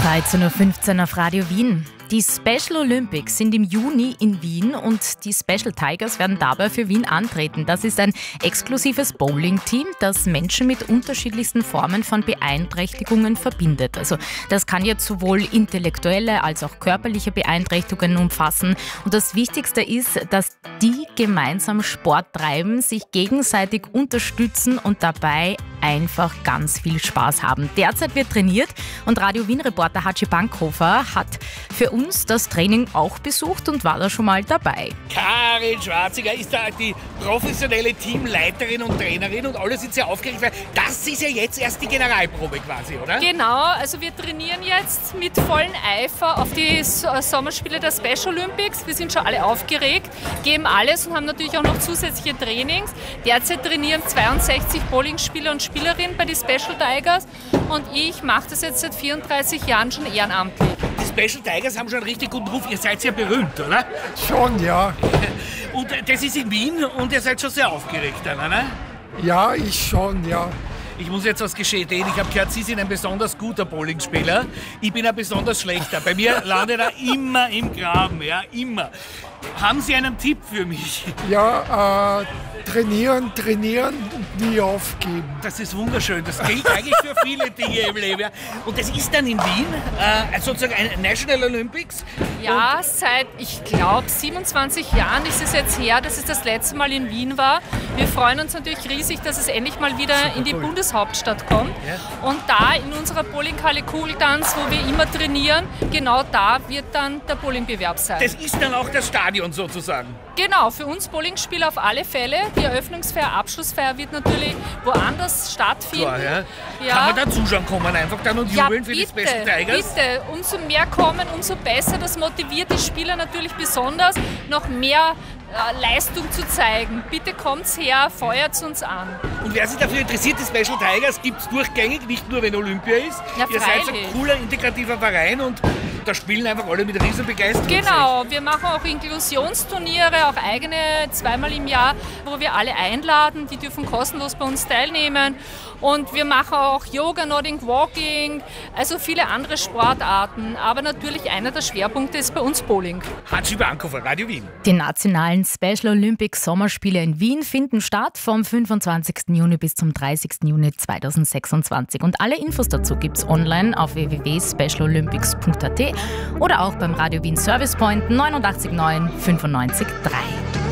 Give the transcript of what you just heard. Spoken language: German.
13.15 Uhr auf Radio Wien. Die Special Olympics sind im Juni in Wien und die Special Tigers werden dabei für Wien antreten. Das ist ein exklusives Bowling-Team, das Menschen mit unterschiedlichsten Formen von Beeinträchtigungen verbindet. Also das kann jetzt sowohl intellektuelle als auch körperliche Beeinträchtigungen umfassen. Und das Wichtigste ist, dass die gemeinsam Sport treiben, sich gegenseitig unterstützen und dabei einfach ganz viel Spaß haben. Derzeit wird trainiert und Radio Wien-Reporter Hatschi Bankhofer hat für uns das Training auch besucht und war da schon mal dabei. Karin Schwarziger ist da die professionelle Teamleiterin und Trainerin und alle sind sehr aufgeregt, weil das ist ja jetzt erst die Generalprobe quasi, oder? Genau, also wir trainieren jetzt mit vollem Eifer auf die Sommerspiele der Special Olympics. Wir sind schon alle aufgeregt, geben alles und haben natürlich auch noch zusätzliche Trainings. Derzeit trainieren 62 Bowlingspieler und Spielerinnen bei den Special Tigers und ich mache das jetzt seit 34 Jahren schon ehrenamtlich. Die Special Tigers haben schon einen richtig guten Ruf. Ihr seid sehr berühmt, oder? Schon, ja. Und das ist in Wien und ihr seid schon sehr aufgeregt, oder? Ja, ich schon, ja. Ich muss jetzt was gestehen. Ich habe gehört, Sie sind ein besonders guter Bowlingspieler. Ich bin ein besonders schlechter. Bei mir landet er immer im Graben, ja, immer. Haben Sie einen Tipp für mich? Ja, trainieren, nie aufgeben. Das ist wunderschön. Das gilt eigentlich für viele Dinge im Leben. Ja. Und das ist dann in Wien, sozusagen ein National Olympics? Ja, seit, ich glaube, 27 Jahren ist es jetzt her, dass es das letzte Mal in Wien war. Wir freuen uns natürlich riesig, dass es endlich mal wieder in die Bundeshauptstadt kommt. Ja. Und da in unserer Bowlinghalle Kugeltanz, wo wir immer trainieren, genau da wird dann der Bowlingbewerb sein. Das ist dann auch das Stadion sozusagen? Genau, für uns Bowlingspieler auf alle Fälle. Die Eröffnungsfeier, Abschlussfeier wird natürlich woanders stattfinden. Klar, ja. Ja. Kann man da zuschauen kommen einfach dann und jubeln für die Special Tigers? Bitte, umso mehr kommen, umso besser. Das motiviert die Spieler natürlich besonders, noch mehr Leistung zu zeigen. Bitte kommt's her, feuert uns an. Und wer sich dafür interessiert, die Special Tigers gibt es durchgängig, nicht nur wenn Olympia ist. Ja, ihr seid ein cooler, integrativer Verein und da spielen einfach alle mit riesen Begeisterung. Genau, wir machen auch Inklusionsturniere, auch eigene, zweimal im Jahr, wo wir alle einladen. Die dürfen kostenlos bei uns teilnehmen. Und wir machen auch Yoga, Nordic Walking, also viele andere Sportarten. Aber natürlich einer der Schwerpunkte ist bei uns Bowling. Hatschi Bankhofer, Radio Wien. Die nationalen Special Olympics Sommerspiele in Wien finden statt vom 25. Juni bis zum 30. Juni 2026. Und alle Infos dazu gibt es online auf www.specialolympics.at oder auch beim Radio Wien Service Point 89.9 95.3.